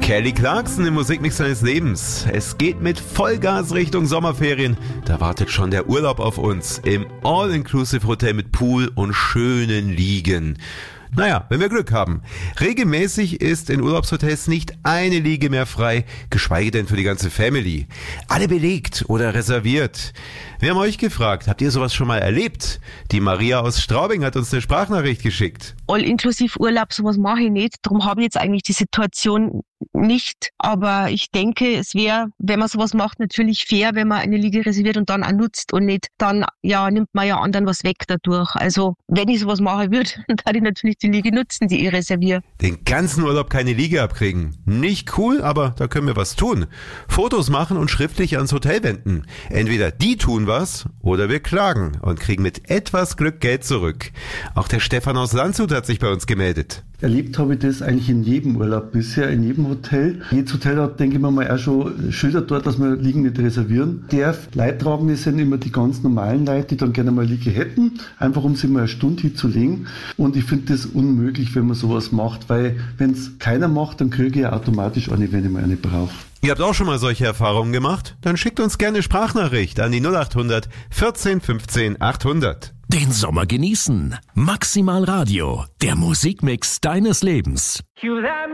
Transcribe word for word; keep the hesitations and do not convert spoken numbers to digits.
Kelly Clarkson im Musikmix seines Lebens. Es geht mit Vollgas Richtung Sommerferien. Da wartet schon der Urlaub auf uns im All-Inclusive-Hotel mit Pool und schönen Liegen. Naja, wenn wir Glück haben. Regelmäßig ist in Urlaubshotels nicht eine Liege mehr frei, geschweige denn für die ganze Family. Alle belegt oder reserviert. Wir haben euch gefragt, habt ihr sowas schon mal erlebt? Die Maria aus Straubing hat uns eine Sprachnachricht geschickt. All-Inklusiv-Urlaub, sowas mache ich nicht. Darum habe ich jetzt eigentlich die Situation nicht. Aber ich denke, es wäre, wenn man sowas macht, natürlich fair, wenn man eine Liege reserviert und dann auch nutzt und nicht, dann ja nimmt man ja anderen was weg dadurch. Also wenn ich sowas machen würde, dann würde ich natürlich die Liege nutzen, die ich reserviere. Den ganzen Urlaub keine Liege abkriegen. Nicht cool, aber da können wir was tun. Fotos machen und schriftlich ans Hotel wenden. Entweder die tun was oder wir klagen und kriegen mit etwas Glück Geld zurück. Auch der Stefan aus Landshut hat sich bei uns gemeldet. Erlebt habe ich das eigentlich in jedem Urlaub bisher, in jedem Hotel. Jedes Hotel hat, denke ich mir mal, auch schon Schilder dort, dass man Liegen nicht reservieren darf. Leidtragende sind immer die ganz normalen Leute, die dann gerne mal Liege hätten, einfach um sie mal eine Stunde hinzulegen. Und ich finde das unmöglich, wenn man sowas macht, weil wenn es keiner macht, dann kriege ich ja automatisch eine, wenn ich mal eine brauche. Ihr habt auch schon mal solche Erfahrungen gemacht? Dann schickt uns gerne eine Sprachnachricht an die null acht hundert vierzehn fünfzehn achthundert. Den Sommer genießen. Maximal Radio, der Musikmix deines Lebens.